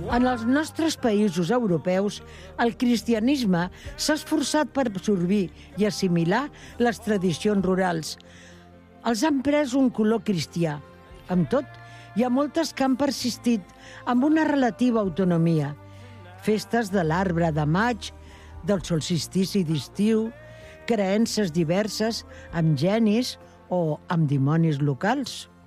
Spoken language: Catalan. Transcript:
En els nostres països europeus, el cristianisme s'ha esforçat per absorbir i assimilar les tradicions rurals. Els han pres un color cristià. Amb tot, hi ha moltes que han persistit amb una relativa autonomia. Festes de l'arbre de maig, del solstici d'estiu, creences diverses amb genis o amb dimonis locals.